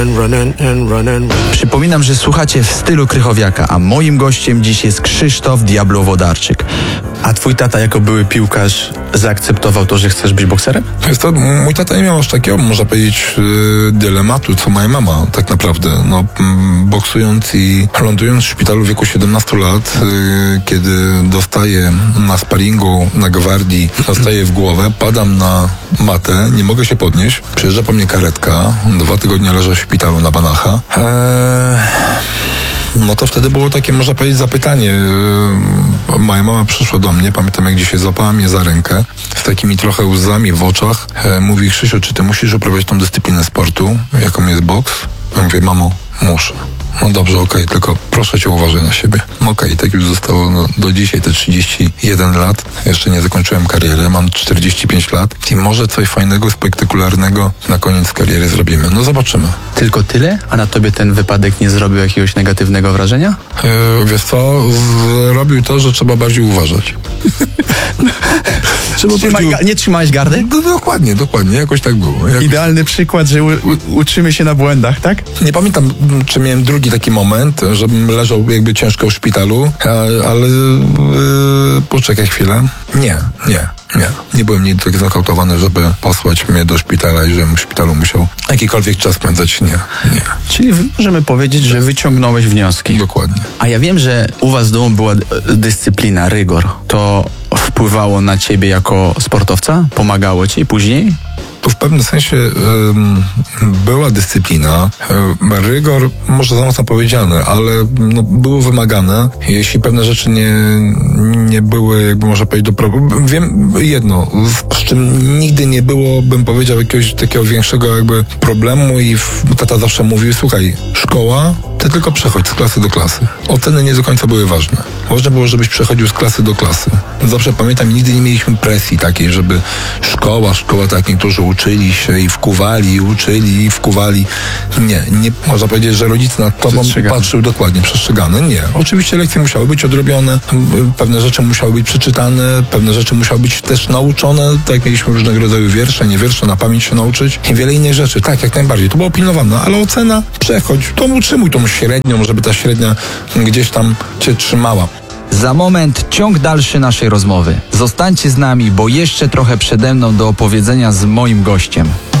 Przypominam, że słuchacie w stylu Krychowiaka, a moim gościem dziś jest Krzysztof Diablo Wodarczyk. A twój tata jako były piłkarz zaakceptował to, że chcesz być bokserem? Jest to, mój tata nie miał aż takiego, można powiedzieć, dylematu, co moja mama tak naprawdę. No, boksując i lądując w szpitalu w wieku 17 lat, kiedy dostaję na sparingu, na gwardii, dostaję w głowę, padam na matę, nie mogę się podnieść, przyjeżdża po mnie karetka, 2 tygodnie leżę w szpitalu na Banacha. No to wtedy było takie, można powiedzieć, zapytanie. Moja mama przyszła do mnie, pamiętam jak dzisiaj złapała mnie za rękę, z takimi trochę łzami w oczach. Mówi: Krzysiu, czy ty musisz uprawiać tą dyscyplinę sportu, jaką jest boks? Ja mówię: mamo, muszę. No dobrze, okej, tylko proszę cię, uważaj na siebie. Okej, tak już zostało do dzisiaj te 31 lat. Jeszcze nie zakończyłem kariery, mam 45 lat i może coś fajnego, spektakularnego na koniec kariery zrobimy. No zobaczymy. Tylko tyle? A na tobie ten wypadek nie zrobił jakiegoś negatywnego wrażenia? Wiesz co, zrobił to, że trzeba bardziej uważać. Nie trzymałeś gardy? No, dokładnie, jakoś tak było. Idealny przykład, że uczymy się na błędach, tak? Nie pamiętam, czy miałem drugi taki moment, żebym leżał jakby ciężko w szpitalu, ale poczekaj chwilę. Nie byłem nigdy tak znokautowany, żeby posłać mnie do szpitala i żebym w szpitalu musiał jakikolwiek czas spędzać. Nie. Czyli możemy powiedzieć, że wyciągnąłeś wnioski. Dokładnie. A ja wiem, że u was w domu była dyscyplina, rygor. To wpływało na ciebie jako sportowca? Pomagało ci później? Tu w pewnym sensie była dyscyplina, rygor może za mocno powiedziane, ale było wymagane. Jeśli pewne rzeczy nie były, jakby można powiedzieć, do problemu. Wiem jedno, z czym nigdy nie było, bym powiedział, jakiegoś takiego większego jakby problemu i tata zawsze mówił: słuchaj, szkoła, ty tylko przechodź z klasy do klasy. Oceny nie do końca były ważne. Ważne było, żebyś przechodził z klasy do klasy. Zawsze pamiętam, nigdy nie mieliśmy presji takiej, żeby szkoła, tak, niektórzy uczyli się i wkuwali. Nie. Można powiedzieć, że rodzic nad tobą patrzył dokładnie, przestrzegany. Nie. Oczywiście lekcje musiały być odrobione, pewne rzeczy musiały być przeczytane, pewne rzeczy musiały być też nauczone, tak jak mieliśmy różnego rodzaju wiersze, nie wiersze, na pamięć się nauczyć i wiele innych rzeczy. Tak, jak najbardziej. To było pilnowane, ale ocena, przechodź, to utrzymuj tą średnią, żeby ta średnia gdzieś tam cię trzymała. Za moment ciąg dalszy naszej rozmowy. Zostańcie z nami, bo jeszcze trochę przede mną do opowiedzenia z moim gościem.